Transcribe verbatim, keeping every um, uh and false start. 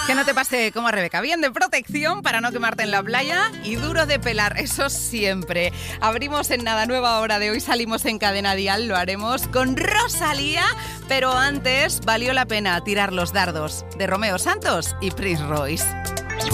Que no te pase como a Rebeca. Bien de protección para no quemarte en la playa y duro de pelar, eso siempre. Abrimos en nada nueva hora de hoy, salimos en Cadena Dial, lo haremos con Rosalía, pero antes valió la pena tirar los dardos de Romeo Santos y Prince Royce.